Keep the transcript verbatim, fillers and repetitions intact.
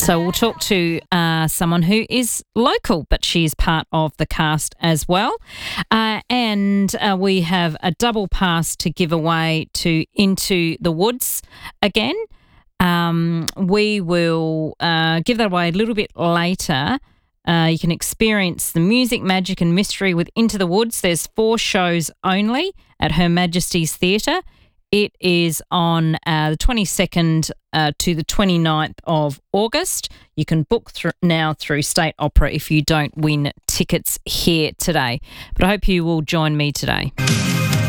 So we'll talk to uh, someone who is local, but she's part of the cast as well. Uh, and uh, we have a double pass to give away to Into the Woods again. Um, we will uh, give that away a little bit later. Uh, you can experience the music, magic and mystery with Into the Woods. There's four shows only at Her Majesty's Theatre. It is on uh, the twenty-second uh, to the twenty-ninth of August. You can book th- now through State Opera if you don't win tickets here today. But I hope you will join me today.